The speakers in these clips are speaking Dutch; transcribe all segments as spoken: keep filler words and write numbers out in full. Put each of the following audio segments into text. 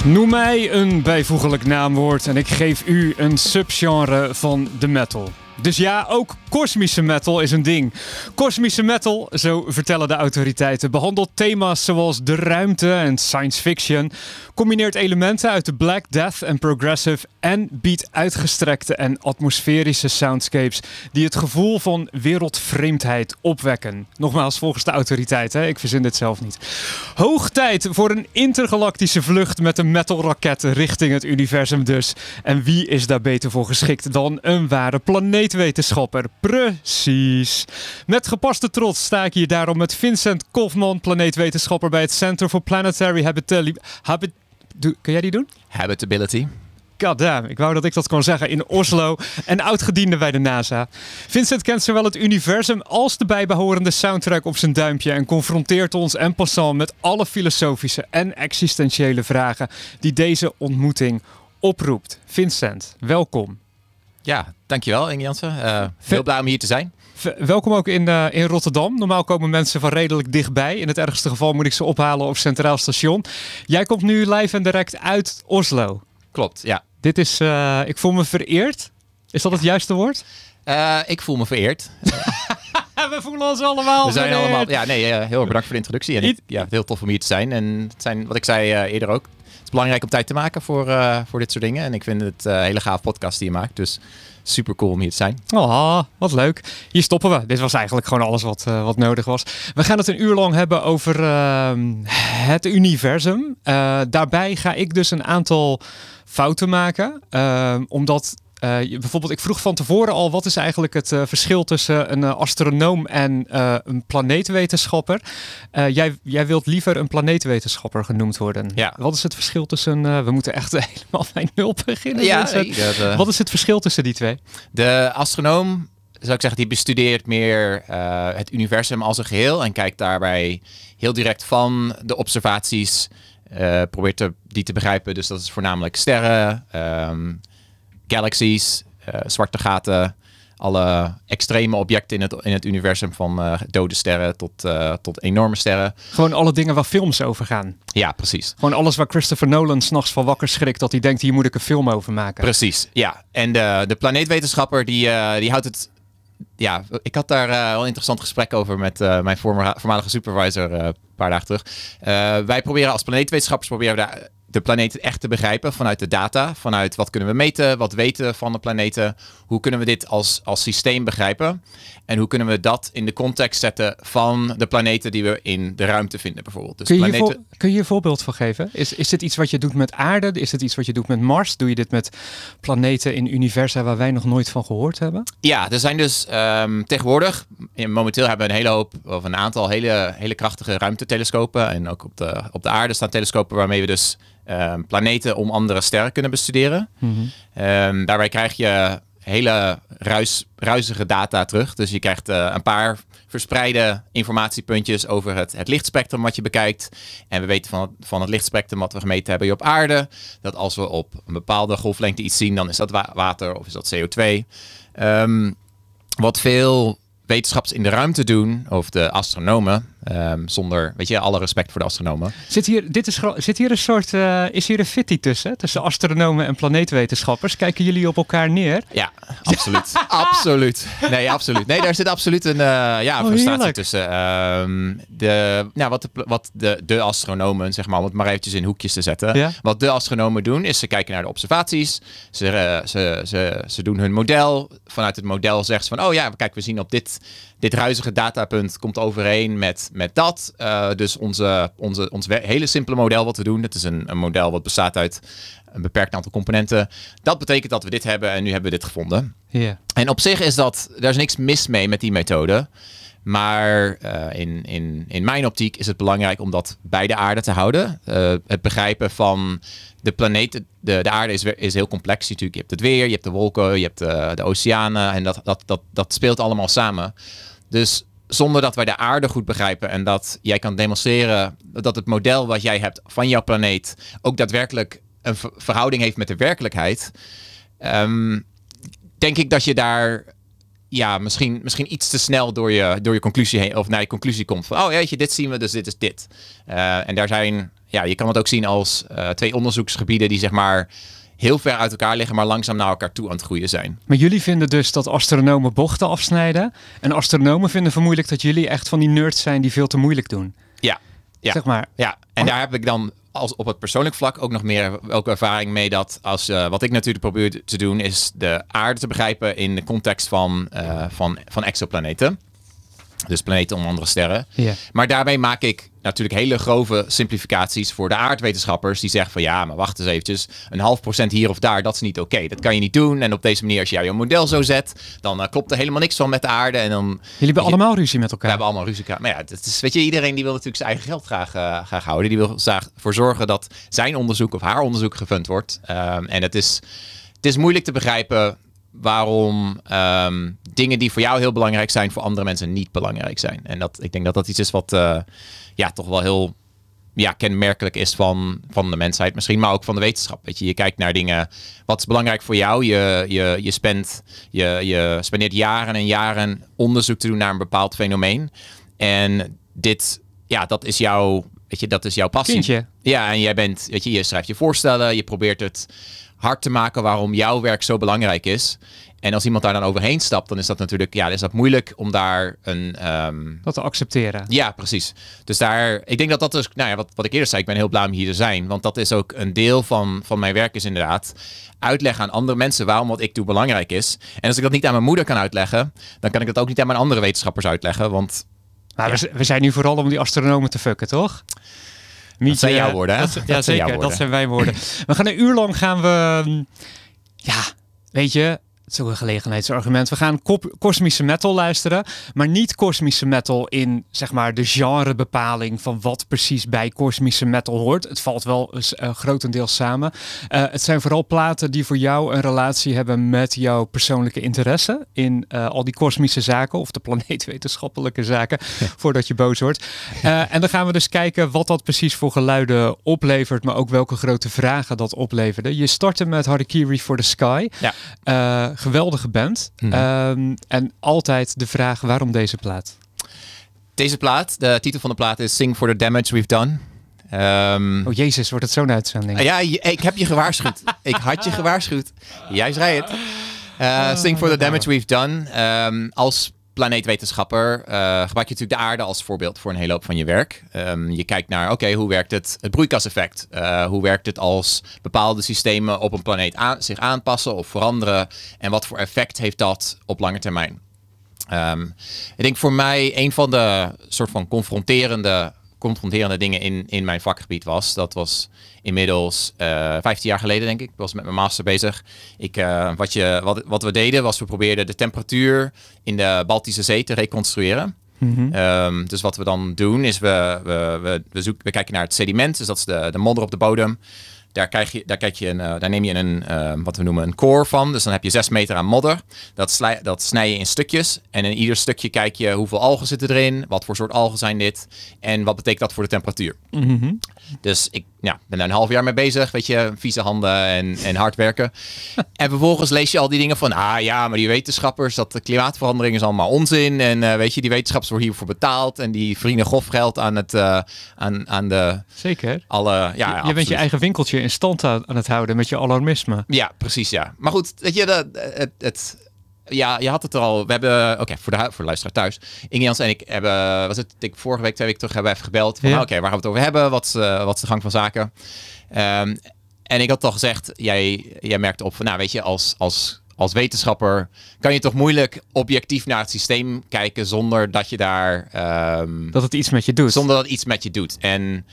Noem mij een bijvoeglijk naamwoord en ik geef u een subgenre van de metal. Dus ja, ook kosmische metal is een ding. Kosmische metal, zo vertellen de autoriteiten, behandelt thema's zoals de ruimte en science fiction, combineert elementen uit de black death en progressive en biedt uitgestrekte en atmosferische soundscapes die het gevoel van wereldvreemdheid opwekken. Nogmaals, volgens de autoriteiten, hè? Ik verzin dit zelf niet. Hoog tijd voor een intergalactische vlucht met een metalraket richting het universum dus. En wie is daar beter voor geschikt dan een ware planeetwetenschapper? Precies. Met gepaste trots sta ik hier daarom met Vincent Kofman, planeetwetenschapper bij het Center for Planetary Habitability. Habit- Doe, kun jij die doen? Habitability. Goddamn, ik wou dat ik dat kon zeggen in Oslo en oudgediende bij de NASA. Vincent kent zowel het universum als de bijbehorende soundtrack op zijn duimpje en confronteert ons en passant met alle filosofische en existentiële vragen die deze ontmoeting oproept. Vincent, welkom. Ja, dankjewel Inge Jansen. Uh, heel blij om hier te zijn. V- welkom ook in, uh, in Rotterdam. Normaal komen mensen van redelijk dichtbij. In het ergste geval moet ik ze ophalen op Centraal Station. Jij komt nu live en direct uit Oslo. Klopt, ja. Dit is, uh, ik voel me vereerd. Is dat het juiste woord? Uh, ik voel me vereerd. We voelen ons allemaal We zijn vereerd. allemaal. Ja, nee, uh, heel erg bedankt voor de introductie. En ik, ja, heel tof om hier te zijn. En het zijn, wat ik zei uh, eerder ook, het is belangrijk om tijd te maken voor, uh, voor dit soort dingen. En ik vind het een uh, hele gaaf podcast die je maakt. Dus super cool om hier te zijn. Oh, wat leuk. Hier stoppen we. Dit was eigenlijk gewoon alles wat, uh, wat nodig was. We gaan het een uur lang hebben over uh, het universum. Uh, daarbij ga ik dus een aantal fouten maken. Uh, omdat... Uh, bijvoorbeeld, ik vroeg van tevoren al, wat is eigenlijk het uh, verschil tussen een uh, astronoom en uh, een planeetwetenschapper? Uh, jij, jij wilt liever een planeetwetenschapper genoemd worden. Ja. Wat is het verschil tussen, uh, we moeten echt helemaal bij nul beginnen. Ja, dus, uh, dat, uh, wat is het verschil tussen die twee? De astronoom, zou ik zeggen, die bestudeert meer uh, het universum als een geheel en kijkt daarbij heel direct van de observaties, uh, probeert te, die te begrijpen. Dus dat is voornamelijk sterren, um, galaxies, uh, zwarte gaten, alle extreme objecten in het, in het universum, van uh, dode sterren tot, uh, tot enorme sterren. Gewoon alle dingen waar films over gaan. Ja, precies. Gewoon alles waar Christopher Nolan 's nachts van wakker schrikt dat hij denkt, hier moet ik een film over maken. Precies, ja. En de, de planeetwetenschapper die, uh, die houdt het... Ja, ik had daar uh, wel een interessant gesprek over met uh, mijn voorma- voormalige supervisor uh, een paar dagen terug. Uh, wij proberen als planeetwetenschappers proberen we daar de planeet echt te begrijpen vanuit de data. Vanuit wat kunnen we meten, wat weten we van de planeten. Hoe kunnen we dit als, als systeem begrijpen? En hoe kunnen we dat in de context zetten van de planeten die we in de ruimte vinden bijvoorbeeld. Dus kun, je planeten... vo- kun je hier een voorbeeld van geven? Is, is dit iets wat je doet met aarde? Is dit iets wat je doet met Mars? Doe je dit met planeten in universa waar wij nog nooit van gehoord hebben? Ja, er zijn dus um, tegenwoordig, momenteel hebben we een hele hoop, of een aantal hele, hele krachtige ruimtetelescopen. En ook op de, op de aarde staan telescopen waarmee we dus um, planeten om andere sterren kunnen bestuderen. Mm-hmm. Um, daarbij krijg je hele ruis, ruizige data terug. Dus je krijgt uh, een paar verspreide informatiepuntjes over het, het lichtspectrum wat je bekijkt. En we weten van het, van het lichtspectrum wat we gemeten hebben hier op aarde, dat als we op een bepaalde golflengte iets zien, dan is dat wa- water of is dat C O twee. Um, wat veel wetenschappers in de ruimte doen, of de astronomen, um, zonder, weet je, alle respect voor de astronomen. Zit hier, dit is, zit hier een soort, uh, is hier een fitty tussen, tussen astronomen en planeetwetenschappers? Kijken jullie op elkaar neer? Ja, absoluut. absoluut. Nee, absoluut. Nee, daar zit absoluut een, uh, ja, een oh, frustratie heerlijk. tussen. Um, de, nou, wat de, wat de, de astronomen, zeg maar, om het maar eventjes in hoekjes te zetten. Ja? Wat de astronomen doen, is ze kijken naar de observaties. Ze, uh, ze, ze, ze doen hun model. Vanuit het model zeggen ze van, oh ja, kijk, we zien op dit, dit ruizige datapunt komt overeen met, met dat. Uh, dus onze, onze, ons hele simpele model wat we doen, dat is een, een model wat bestaat uit een beperkt aantal componenten. Dat betekent dat we dit hebben en nu hebben we dit gevonden. Yeah. En op zich is dat, daar is niks mis mee met die methode. Maar uh, in, in, in mijn optiek is het belangrijk om dat bij de aarde te houden. Uh, het begrijpen van de planeet, de, de aarde is, is heel complex natuurlijk. Je hebt het weer, je hebt de wolken, je hebt de, de oceanen. En dat, dat, dat, dat speelt allemaal samen. Dus zonder dat wij de aarde goed begrijpen en dat jij kan demonstreren dat het model wat jij hebt van jouw planeet ook daadwerkelijk een ver- verhouding heeft met de werkelijkheid, um, denk ik dat je daar ja, misschien, misschien iets te snel door je, door je conclusie heen, of naar je conclusie komt van, oh jeetje, dit zien we, dus dit is dit. Uh, en daar zijn ja, je kan het ook zien als uh, twee onderzoeksgebieden die zeg maar heel ver uit elkaar liggen, maar langzaam naar elkaar toe aan het groeien zijn. Maar jullie vinden dus dat astronomen bochten afsnijden. En astronomen vinden vermoedelijk dat jullie echt van die nerds zijn die veel te moeilijk doen. Ja, ja. Zeg maar. Ja, en daar heb ik dan als op het persoonlijk vlak ook nog meer ook ervaring mee dat als uh, wat ik natuurlijk probeer te doen is de aarde te begrijpen in de context van, uh, van, van exoplaneten. Dus planeten om andere sterren. Yeah. Maar daarbij maak ik natuurlijk hele grove simplificaties voor de aardwetenschappers. Die zeggen van ja, maar wacht eens eventjes. Een half procent hier of daar, dat is niet oké. Okay. Dat kan je niet doen. En op deze manier, als je jouw model zo zet, dan uh, klopt er helemaal niks van met de aarde. En dan, jullie hebben je, allemaal ruzie met elkaar. We hebben allemaal ruzie. Maar ja, het is, weet je, iedereen die wil natuurlijk zijn eigen geld graag, uh, graag houden. Die wil ervoor zorgen dat zijn onderzoek of haar onderzoek gefund wordt. Um, en het is, het is moeilijk te begrijpen waarom um, dingen die voor jou heel belangrijk zijn, voor andere mensen niet belangrijk zijn. En dat, ik denk dat dat iets is wat uh, ja, toch wel heel ja, kenmerkelijk is van, van de mensheid misschien, maar ook van de wetenschap. Weet je, je kijkt naar dingen, wat is belangrijk voor jou? Je, je, je, spent, je, je spendeert jaren en jaren onderzoek te doen naar een bepaald fenomeen. En dit, ja, dat is jouw, weet je, dat is jouw passie. Kindje. Ja, en jij bent, weet je, je schrijft je voorstellen, je probeert het hard te maken waarom jouw werk zo belangrijk is. En als iemand daar dan overheen stapt, dan is dat natuurlijk, ja, dan is dat moeilijk om daar een Um... dat te accepteren. Ja, precies. Dus daar, ik denk dat dat dus, nou ja, wat, wat ik eerder zei, ik ben heel blij om hier te zijn. Want dat is ook een deel van, van mijn werk is inderdaad uitleggen aan andere mensen waarom wat ik doe belangrijk is. En als ik dat niet aan mijn moeder kan uitleggen, dan kan ik dat ook niet aan mijn andere wetenschappers uitleggen. Want maar ja. we, we zijn nu vooral om die astronomen te fucken, toch? Dat zijn jouw woorden, hè? Dat, ja, dat zeker. Zijn dat zijn mijn woorden. We gaan een uur lang gaan we, ja, weet je, het is ook een gelegenheidsargument. We gaan kop- kosmische metal luisteren, maar niet kosmische metal in, zeg maar, de genrebepaling van wat precies bij kosmische metal hoort. Het valt wel uh, grotendeels samen. Uh, het zijn vooral platen die voor jou een relatie hebben met jouw persoonlijke interesse in uh, al die kosmische zaken of de planeetwetenschappelijke zaken, ja. Voordat je boos wordt. Uh, en dan gaan we dus kijken wat dat precies voor geluiden oplevert, maar ook welke grote vragen dat opleverde. Je startte met Harakiri for the Sky. Ja. Uh, geweldige band. Mm-hmm. Um, en altijd de vraag, waarom deze plaat? Deze plaat, de titel van de plaat is Sing for the Damage We've Done. Um, oh jezus, wordt het zo'n uitzending? Ja, ik heb je gewaarschuwd. ik had je gewaarschuwd. Jij zei het. Uh, Sing for the Damage We've Done. Um, als planeetwetenschapper uh, gebruik je natuurlijk de aarde als voorbeeld voor een hele hoop van je werk. Um, je kijkt naar, oké, okay, hoe werkt het, het broeikaseffect? Uh, hoe werkt het als bepaalde systemen op een planeet aan, zich aanpassen of veranderen? En wat voor effect heeft dat op lange termijn? Um, ik denk voor mij een van de soort van confronterende, confronterende dingen in, in mijn vakgebied was, dat was inmiddels uh, vijftien jaar geleden, denk ik. Ik was met mijn master bezig. Ik, uh, wat, je, wat, wat we deden was, we probeerden de temperatuur in de Baltische Zee te reconstrueren. Mm-hmm. Um, dus wat we dan doen, is we, we, we, we, zoeken, we kijken naar het sediment. Dus dat is de, de modder op de bodem. Daar, krijg je, daar, kijk je een, uh, daar neem je een, uh, wat we noemen een core van. Dus dan heb je zes meter aan modder. Dat, sli- dat snij je in stukjes. En in ieder stukje kijk je hoeveel algen zitten erin. Wat voor soort algen zijn dit. En wat betekent dat voor de temperatuur. Mm-hmm. Dus ik ja, ben daar een half jaar mee bezig. Weet je, vieze handen en, en hard werken. En vervolgens lees je al die dingen van, ah ja, maar die wetenschappers, dat de klimaatverandering is allemaal onzin. En uh, weet je, die wetenschappers worden hiervoor betaald. En die verdienen grofgeld aan het, uh, aan, aan de... Zeker. Alle, ja, je, je absoluut. bent je eigen winkeltje in stand aan het houden met je alarmisme. Ja, precies, ja. Maar goed, weet je, dat, het, het, ja, je had het er al. We hebben, oké, okay, voor, de, voor de luisteraar thuis. Inge Jans en ik hebben, was het, ik, vorige week, twee weken terug, hebben we even gebeld. Van, ja. Oké, okay, waar gaan we het over hebben? Wat is, uh, wat is de gang van zaken? Um, en ik had al gezegd, jij, jij merkte op van, nou weet je, als, als, als wetenschapper kan je toch moeilijk objectief naar het systeem kijken zonder dat je daar... Um, dat het iets met je doet. Zonder dat het iets met je doet. En...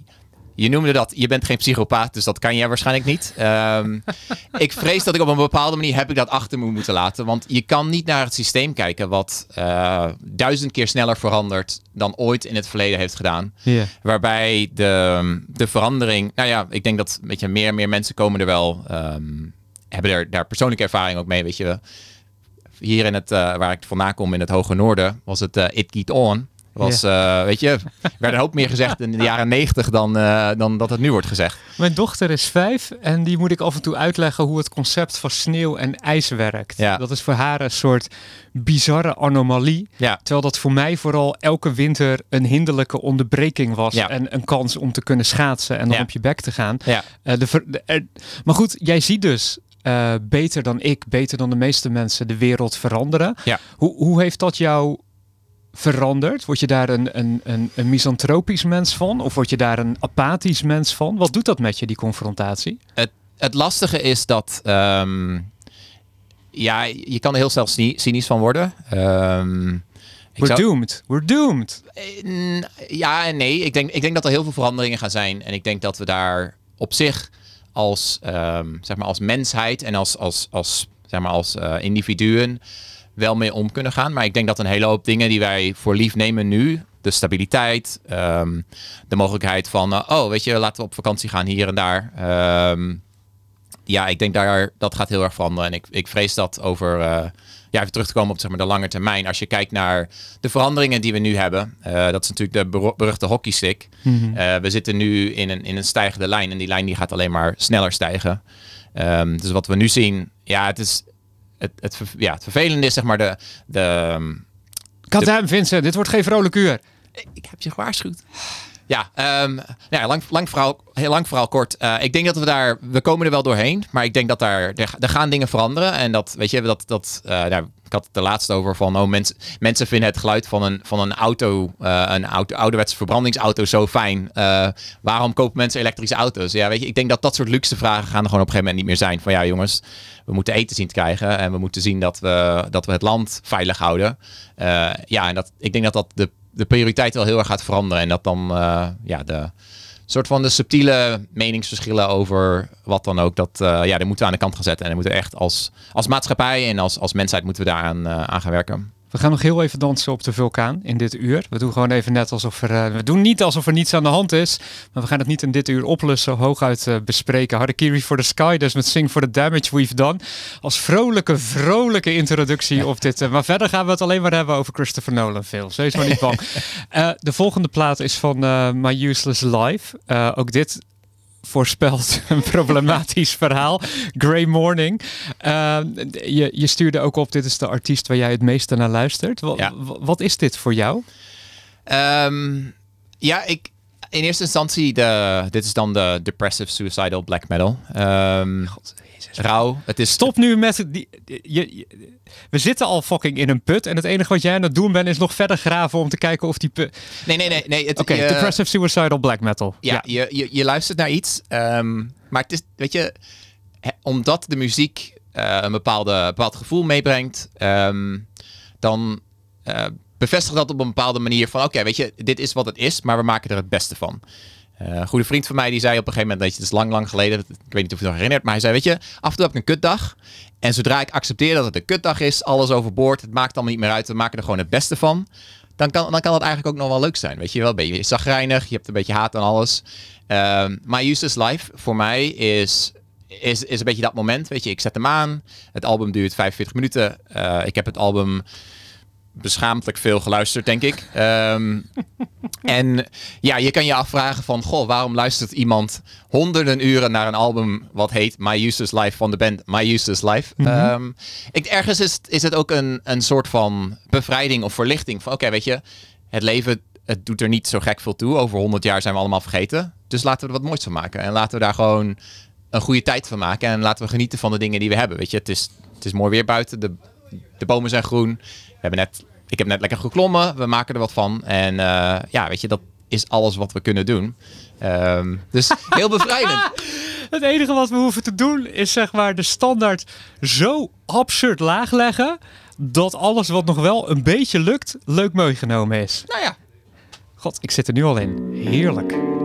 Je noemde dat, je bent geen psychopaat, dus dat kan jij waarschijnlijk niet. Um, ik vrees dat ik op een bepaalde manier heb ik dat achter me moeten laten. Want je kan niet naar het systeem kijken wat uh, duizend keer sneller verandert dan ooit in het verleden heeft gedaan. Yeah. Waarbij de, de verandering, nou ja, ik denk dat weet je, meer en meer mensen komen er wel, um, hebben er daar persoonlijke ervaring ook mee, weet je. Hier in het, uh, waar ik vandaan kom in het Hoge Noorden, was het uh, It Geht On. Was, ja. uh, weet je, er werd een hoop meer gezegd in de jaren negentig dan, uh, dan dat het nu wordt gezegd. Mijn dochter is vijf en die moet ik af en toe uitleggen hoe het concept van sneeuw en ijs werkt. Ja. Dat is voor haar een soort bizarre anomalie. Ja. Terwijl dat voor mij vooral elke winter een hinderlijke onderbreking was. Ja. En een kans om te kunnen schaatsen en dan ja. op je bek te gaan. Ja. Uh, de ver, de, er, maar goed, jij ziet dus uh, beter dan ik, beter dan de meeste mensen de wereld veranderen. Ja. Hoe, hoe heeft dat jou veranderd? Word je daar een, een, een, een misantropisch mens van? Of word je daar een apathisch mens van? Wat doet dat met je, die confrontatie? Het, het lastige is dat... Um, ja, je kan er heel snel cynisch van worden. Um, We're zou... doomed. We're doomed. Ja en nee. Ik denk, ik denk dat er heel veel veranderingen gaan zijn. En ik denk dat we daar op zich als, um, zeg maar als mensheid en als, als, als, zeg maar als uh, individuen wel mee om kunnen gaan. Maar ik denk dat een hele hoop dingen die wij voor lief nemen nu, de stabiliteit, um, de mogelijkheid van, uh, oh, weet je, laten we op vakantie gaan hier en daar. Um, ja, ik denk daar, dat gaat heel erg veranderen. En ik, ik vrees dat over, uh, ja, even terug te komen op zeg maar, de lange termijn. Als je kijkt naar de veranderingen die we nu hebben, uh, dat is natuurlijk de beruchte hockeystick. Mm-hmm. Uh, we zitten nu in een, in een stijgende lijn en die lijn die gaat alleen maar sneller stijgen. Um, dus wat we nu zien, ja, het is... Het, het, ja, het vervelende is zeg maar de... de Goddamn Vincent, dit wordt geen vrolijk uur. Ik heb je gewaarschuwd. Ja, um, ja lang, lang, verhaal, heel lang verhaal kort. Uh, ik denk dat we daar... We komen er wel doorheen. Maar ik denk dat daar... Er, er gaan dingen veranderen. En dat, weet je, dat... dat uh, nou, ik had het er laatst over van... Oh, mens, mensen vinden het geluid van een, van een auto... Uh, een auto, ouderwetse verbrandingsauto zo fijn. Uh, waarom kopen mensen elektrische auto's? Ja, weet je, ik denk dat dat soort luxe vragen gaan er gewoon op een gegeven moment niet meer zijn. Van ja, jongens... We moeten eten zien te krijgen. En we moeten zien dat we, dat we het land veilig houden. Uh, ja, en dat, ik denk dat dat de... de prioriteit wel heel erg gaat veranderen. En dat dan uh, ja, de soort van de subtiele meningsverschillen over wat dan ook, dat uh, ja, die moeten we aan de kant gaan zetten. En dan moeten we echt als, als maatschappij en als, als mensheid moeten we daaraan uh, aan gaan werken. We gaan nog heel even dansen op de vulkaan in dit uur. We doen gewoon even net alsof er... Uh, we doen niet alsof er niets aan de hand is. Maar we gaan het niet in dit uur oplossen, hooguit uh, bespreken. Harakiri for the Sky, dus met Sing for the Damage We've Done. Als vrolijke, vrolijke introductie op dit. Uh, maar verder gaan we het alleen maar hebben over Christopher Nolan films. Wees maar niet bang. Uh, de volgende plaat is van uh, My Useless Life. Uh, ook dit... voorspelt een problematisch verhaal. Grey Morning. Uh, je, je stuurde ook op, dit is de artiest waar jij het meeste naar luistert. Wat, ja. wat is dit voor jou? Um, ja, ik... In eerste instantie, de, dit is dan de depressive suicidal black metal. Um, God, rauw. Het is Stop nu met... Die, je, je, we zitten al fucking in een put en het enige wat jij aan het doen bent is nog verder graven om te kijken of die put... Nee, nee, nee. nee Oké, okay, depressive suicidal black metal. Ja, ja. Je, je, je luistert naar iets. Um, maar het is, weet je, he, omdat de muziek uh, een bepaalde, bepaald gevoel meebrengt, um, dan... Uh, bevestig dat op een bepaalde manier van... oké, okay, weet je, dit is wat het is, maar we maken er het beste van. Uh, een goede vriend van mij die zei op een gegeven moment... weet je, het is lang, lang geleden, ik weet niet of je het nog herinnert... maar hij zei, weet je, af en toe heb ik een kutdag... en zodra ik accepteer dat het een kutdag is... alles overboord, het maakt allemaal niet meer uit... we maken er gewoon het beste van... dan kan, dan kan het eigenlijk ook nog wel leuk zijn. Weet je wel, ben je chagrijnig, je hebt een beetje haat aan alles. Uh, My Useless Life voor mij is... Is, is een beetje dat moment, weet je, ik zet hem aan... het album duurt vijfenveertig minuten... Uh, ik heb het album... beschaamdelijk veel geluisterd, denk ik. Um, en ja, je kan je afvragen van... goh, waarom luistert iemand honderden uren naar een album... wat heet My Useless Life van de band My Useless Life? Mm-hmm. Um, ik, ergens is, is het ook een, een soort van bevrijding of verlichting. Van oké, okay, weet je, het leven het doet er niet zo gek veel toe. Over honderd jaar zijn we allemaal vergeten. Dus laten we er wat moois van maken. En laten we daar gewoon een goede tijd van maken. En laten we genieten van de dingen die we hebben. Weet je, het is, het is mooi weer buiten. De, de bomen zijn groen. We hebben net, ik heb net lekker geklommen. We maken er wat van. En uh, ja, weet je, dat is alles wat we kunnen doen. Um, dus heel bevrijdend. Het enige wat we hoeven te doen is zeg maar de standaard zo absurd laag leggen... dat alles wat nog wel een beetje lukt, leuk meegenomen is. Nou ja. God, ik zit er nu al in. Heerlijk.